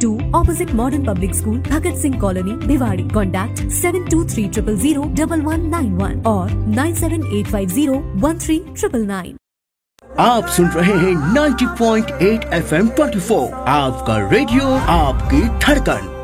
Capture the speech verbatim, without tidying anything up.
two, opposite Modern Public School, Bhagat Singh Colony, Bhiwadi. Contact seven two three zero zero zero one one nine one or nine seven eight five zero one three nine nine. आप सुन रहे हैं नब्बे point आठ F M चौबीस, आपका radio, आपकी धड़कन।